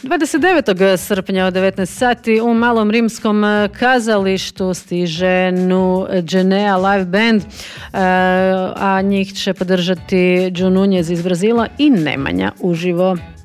29. srpnja od 19 sati u Malom rimskom kazalištu stiže Nu Genea live band, a njih će podržati Joe Nunez iz Brazila i Nemanja uživo.